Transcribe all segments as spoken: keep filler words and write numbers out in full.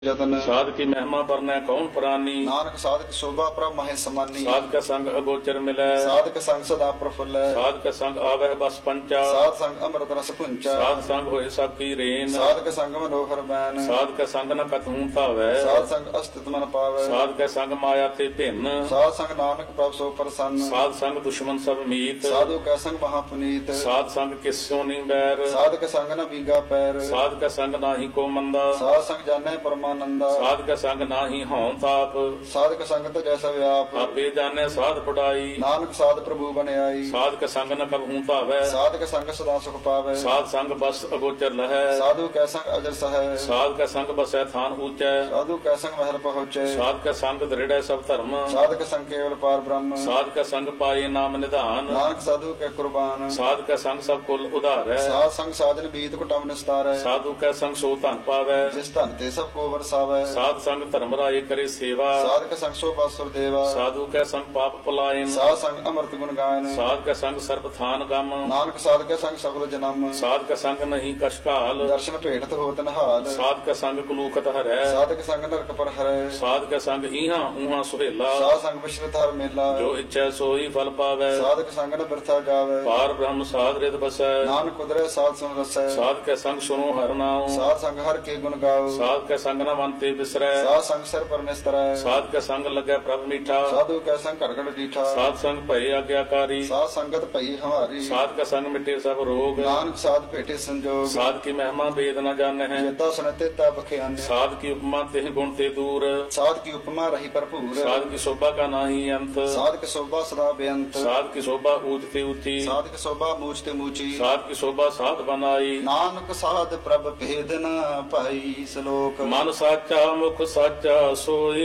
जतन साध की महिमा बरनै कौन प्राणी। नानक साधक शोभा प्रभ महे समानी। साध का संग अगोचर मिलै साधक संग सदा प्रफुल्ल। साध का संग आवह बस पंचा। साध संग अमृत रस पुंचा। साध संग होए सब की रेन। साधक संग मनोहर बैन। साध का संग न कतहूँ पावै। साध संग अस्तित्व मन पावै। साध का संग माया ते भिन्न। साध संग नानक प्रभ सो प्रसन्न। साध संग दुश्मन सब मीत। साधु का संग महापुनीत। साध संग किस्यों नहीं बैर। साधक संग न बीगा पैर। साध का संग नाही को मंदा। साध संग जाने परमानंदा। साध का संग नाही हों ताप। साधक संगत जैसा व्याप। आपे जाने साध पढ़ाई। नानक साध प्रभु बने आई। साध का संग न कबहूँ पावै। साधक संग सदा सुख पावै। साध संग बस अगोचर लहै। साधु कै संग अजर सहै। साध का संग बसै थान ऊंचै। साधु कै संग महल पहुँचे। साध का संग दृढ़ सब धर्म। साधक संग केवल पार ब्रह्म। साध का संग पाए नाम निधान। नानक साधु के कुर्बान। साध का संग सब कुल उधार है। साध संग साधन बीत कुटम निस्तार है। साधु का संग सो धन पावै। जिस धन ते सब को बरसावै। साध संग धर्म राय करे सेवा। साधक संग सो बासुर देवा। साधु का संग पाप पलायन। साध संग अमृत गुण गायन। साध का संग सर्प थान गम। नानक साध के संग सफल जन्म। साध का संग नहीं कशकाल। दर्शन भेटत होत नहाल। साध का संग कुलूखत हरै। साधक संग नरक पर हरै। साध का संग इहाँ उहाँ सुहेला। साध संग विश्रित हर मेला। जो इच्छा सोई फल पावै। साधक संग न बिरथा जावै। पार ब्रह्म साध रित बसै। नानक उदरै साध सुन रसै। साध के संग सुनो हर नाम। साध संग हर के गुण गाओ। साध के संग न मनते बिसरै। साध संग सिर पर निस्तरै। साध का संग लगे प्रभ मीठा। साधु कै संग घड़ घड़ डीठा। साध संग भय आज्ञाकारी। साध संगत भई हमारी। साध का संग मिटे सब रोग। नानक साध भेटे संजोग। साध की महिमा वेद न जाने हैं। जेता सुनते ता बख्याने। साध की उपमा तेह गुण ते दूर। साध की उपमा रही भरपूर। साध की शोभा का नाही अंत। साध की शोभा सदा बेअंत। साध की शोभा ऊंचते ऊंची। साध की शोभा मूचते मूची। साध की शोभा साध बनाई। नानक साध प्रभ भेद न पाई। श्लोक मन साचा मुख साचा सोए।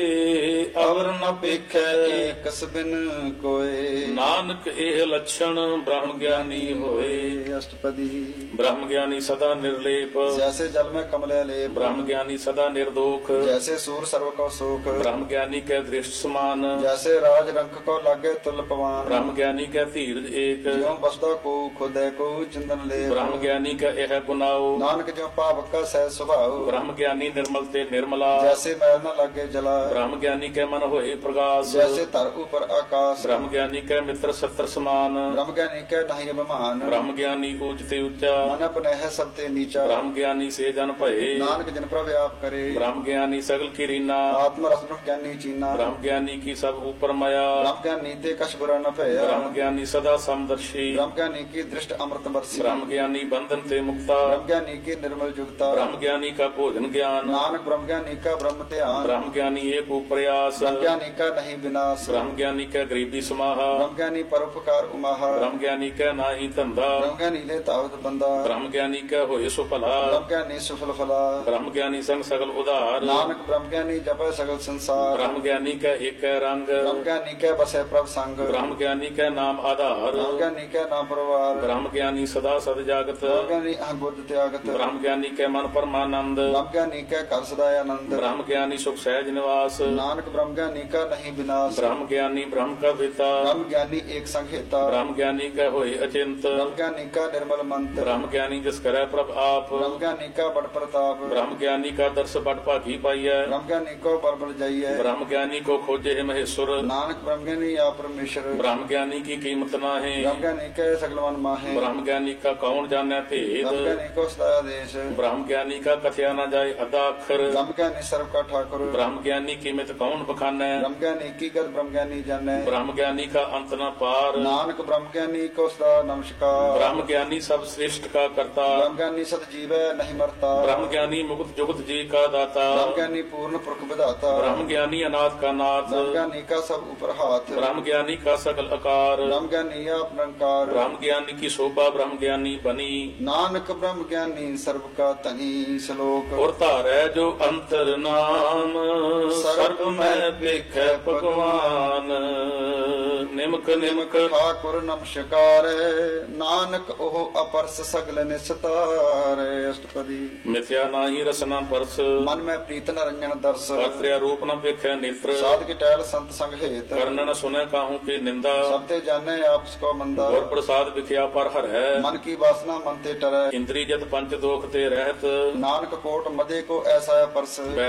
अवर न पेखै एक बिन कोय। नानक एह लक्षण ब्रह्म ज्ञानी होए। अष्टपदी। ब्रह्म ज्ञानी सदा निर्लेप। जैसे जल में कमल लेप। ब्रह्म ज्ञानी सदा निर्दोख। जैसे सूर सर्व को शोक। ब्रह्म ज्ञानी के दृष्ट समान। जैसे राज रंक को लागे तुल पवान। ब्रह्म ज्ञानी के धीरज एक। ज्यों बसदा को खुदै को चिंतन ले। ब्रह्म ज्ञानी का यह गुनाओ। नानक ज्यों पावक का सह स्वभाव। ब्रह्म ज्ञानी निर्मल ते निर्मला। जैसे मैल न लागे जला। ब्रह्म ज्ञानी के मन होए प्रकाश। जैसे तर ऊपर आकाश। ब्रह्म ज्ञानी के मित्र सत्र समान। ब्रह्म ज्ञानी के नहीं अभिमान। ब्रह्म ज्ञानी ऊंचते ऊंचा। मन अपने है सबते नीचा। ब्रह्म ज्ञानी से जन भये। नानक जिन पर व्याप करे। ब्रह्म ज्ञानी सगल की रीना। आत्म रस ब्रह्म ज्ञानी चीना। ब्रह्म ज्ञानी की सब ऊपर माया। ब्रह्म ज्ञानी ते कछ बुरा न भया। ब्रह्म ज्ञानी सदा समदर्शी। ब्रह्म ज्ञानी की दृष्ट अमृत बरसी। ब्रह्म ज्ञानी बंधन ते मुक्ता। ब्रह्म ज्ञानी की निर्मल जुगता। ब्रह्म ज्ञानी का भोजन ज्ञान। नानक ब्रह्म ज्ञानी का ब्रह्म ध्यान। ब्रह्म ज्ञानी एक प्रयास। ब्रह्म ज्ञानी का नहीं विनाश। ब्रह्म ज्ञानी का गरीबी समाहा। ब्रह्म ज्ञानी परोपकार उमाहा। ब्रह्म ज्ञानी का नाही धंधा। ब्रह्म ज्ञानी ले तावत बंदा। ब्रह्म ज्ञानी का होए सो भला। ब्रह्म ज्ञानी सुफल फला। ब्रह्म ज्ञानी संग सगल उदार। नानक ब्रह्म ज्ञानी जपै सगल संसार। ब्रह्म ज्ञानी का एक रंग। ब्रह्म ज्ञानी के बसे प्रभ संग। ब्रह्म ज्ञानी का नाम आधार। ब्रह्म ज्ञानी के नाम परवार। ब्रह्म ज्ञानी सदा सद जागत। ब्रह्म ज्ञानी अहबुद्ध त्यागत। ब्रह्म ज्ञानी के मन परमानंद। ब्रह्म ज्ञानी के कर सदा आनंद। ब्रह्म ज्ञानी सुख सहज निवास। नानक ब्रह्म ज्ञानी का नहीं विनाश। ब्रह्म ज्ञानी ब्रह्म का पिता। ब्रह्म ज्ञानी एक संहिता। ब्रह्म ज्ञानी का होए अचिंत। ब्रह्म ज्ञानी का निर्मल मंत्र। ब्रह्म ज्ञानी जिस करे प्रभ आप। ब्रह्म ज्ञानी का बड़ प्रताप। ब्रह्म ज्ञानी का दर्श बड़ भागी पाइय। ब्रह्म ज्ञानी को बड़ बड़ जाइए। ब्रह्म ज्ञानी को खोजे है महेश्वर। नानक ब्रह्म ज्ञानी या परमेश्वर। ब्रह्म ज्ञानी की कीमत ना है। ब्रह्म ज्ञानी के सगल मन माहे। ब्रह्म ज्ञानी का कौन जाने भेद। ब्रह्म ज्ञानी को सदा देश। ब्रह्म ज्ञानी का कथया न जाए अदा अक्षर। ब्रह्म ज्ञानी सर्व का ठाकुर। ब्रह्म ज्ञानी कीमत कौन बखाने। ब्रह्म ज्ञानी की गत ब्रह्म ज्ञानी जाने। ब्रह्म ज्ञानी का अंत न पार। नानक ब्रह्म ज्ञानी को सदा नमस्कार। ब्रह्म ज्ञानी सब श्रेष्ठ का करता। ब्रह्म ज्ञानी सत जीवै नहीं मरता। ब्रह्म ज्ञानी मुक्त जुगत जी का दाता। ब्रह्म ज्ञानी पूर्ण पुरख विधाता। ब्रह्म ज्ञानी अनाथ का नाथ। ब्रह्म ज्ञानी का सब ऊपर हाथ। ब्रह्म ज्ञानी का सकल आकार। ब्रह्म ज्ञानी आप निरंकार। ब्रह्म ज्ञानी की शोभा ब्रह्म ज्ञानी बनी। नानक ब्रह्म ज्ञानी सर्व का तनी। श्लोक। और तारै जो अंतर नाम। सर्व में देखे भगवान। निमक निमक ठाकुर नमस्कार। नानक ओह अपरस सगल निस्तार। अष्टपदी। मिथ्या नाही रसना परस। मन में प्रीत न रंजन दर्श। कर्त्या रूप न देखे नेत्र। साध की टहल संत संग हेत। कर्ण न सुने काहू की निंदा। सबते जाने आपस को मंदा। और प्रसाद विख्या पर हर है। मन की वासना मन ते टरै। इंद्रिय जत पंच दोख ते रहत। नानक कोट मदे को ਐਸਾ ਪਰਸ